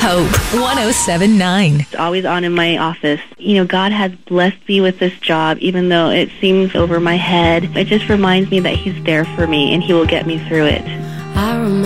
Hope 107.9. It's always on in my office. God has blessed me with this job, even though it seems over my head. It just reminds me that He's there for me and He will get me through it. I remember